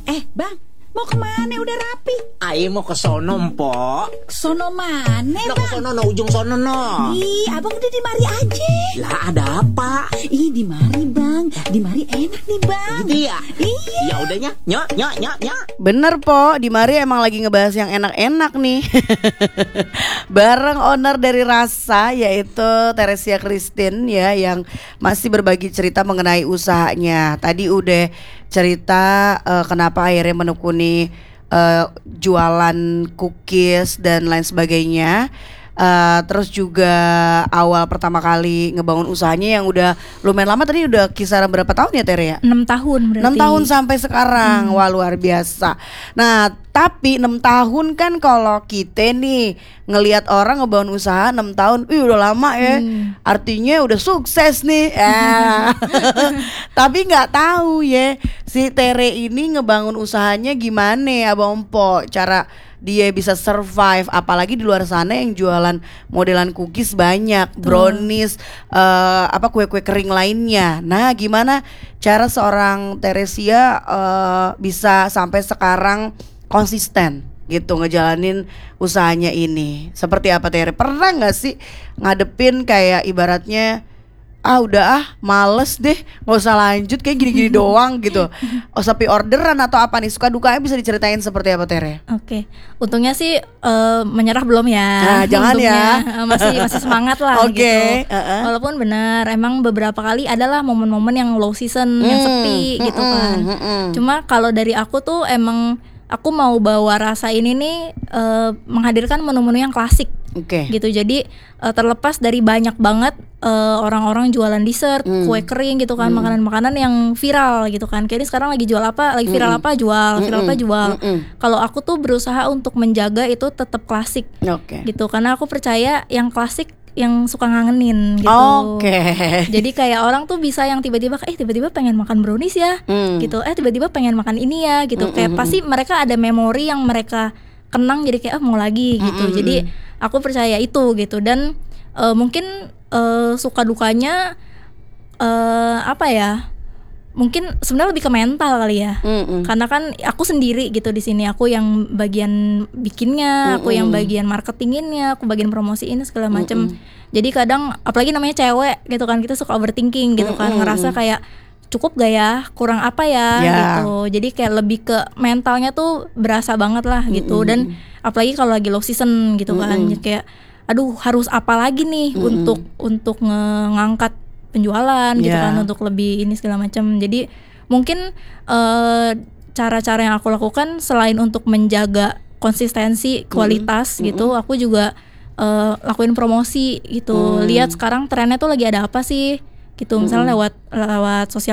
Bang, mau kemana? Udah rapi. Ayo mau ke sono, Mpok. Sono mana, No, Bang? ke sono, no, ujung sono, no. Ih, abang udah di mari aja. Lah, ada apa? Ih, di mari, Bang. Di mari enak nih, Bang. Gitu ya? Iya. Ya udahnya, nyok. Bener Po, di Mari emang lagi ngebahas yang enak-enak nih. Bareng owner dari Rasa, yaitu Teresia Christine ya, yang masih berbagi cerita mengenai usahanya. Tadi udah cerita kenapa akhirnya menekuni jualan cookies dan lain sebagainya. Terus juga awal pertama kali ngebangun usahanya yang udah lumayan lama, tadi udah kisaran berapa tahun ya Tere ya? 6 tahun berarti. 6 tahun sampai sekarang. Wah, luar biasa. Nah, tapi 6 tahun kan kalau kita nih ngelihat orang ngebangun usaha 6 tahun, udah lama ya. Artinya udah sukses nih. Tapi nggak tahu ya si Tere ini ngebangun usahanya gimana, Abang Po, cara dia bisa survive, apalagi di luar sana yang jualan modelan cookies banyak, brownies, kue-kue kering lainnya. Nah, gimana cara seorang Teresia bisa sampai sekarang konsisten gitu ngejalanin usahanya ini? Seperti apa Tere? Pernah nggak sih ngadepin kayak ibaratnya males deh, nggak usah lanjut kayak gini-gini doang gitu. Sepi orderan atau apa nih, suka dukanya bisa diceritain seperti apa Tere? Oke. Untungnya sih menyerah belum ya. Nah, jangan untungnya, ya. masih semangat lah Oke, gitu. Walaupun benar emang beberapa kali adalah momen-momen yang low season, yang sepi gitu kan. Cuma kalau dari aku tuh emang aku mau bawa Rasa ini nih menghadirkan menu-menu yang klasik. Gitu. Jadi terlepas dari banyak banget orang-orang jualan dessert, kue kering gitu kan, makanan-makanan yang viral gitu kan. Kayak ini sekarang lagi jual apa, lagi viral apa jual, viral apa jual. Kalau aku tuh berusaha untuk menjaga itu tetap klasik. Gitu. Karena aku percaya yang klasik yang suka ngangenin gitu. Jadi kayak orang tuh bisa yang tiba-tiba pengen makan brownies ya, gitu. Tiba-tiba pengen makan ini ya, gitu. Kayak pasti mereka ada memori yang mereka kenang, jadi kayak mau lagi gitu. Jadi aku percaya itu gitu. Dan mungkin suka dukanya mungkin sebenarnya lebih ke mental kali ya. Karena kan aku sendiri gitu di sini, aku yang bagian bikinnya, aku yang bagian marketinginnya, aku bagian promosiin segala macem. Jadi kadang apalagi namanya cewek gitu kan, kita suka overthinking gitu kan, ngerasa kayak cukup gak ya, kurang apa ya gitu. Jadi kayak lebih ke mentalnya tuh berasa banget lah gitu. Dan apalagi kalau lagi low season gitu kan, kayak aduh harus apa lagi nih untuk ngangkat penjualan gitu kan, untuk lebih ini segala macam. Jadi mungkin cara-cara yang aku lakukan selain untuk menjaga konsistensi kualitas gitu, aku juga lakuin promosi gitu. Lihat sekarang trennya tuh lagi ada apa sih gitu, misalnya lewat sosial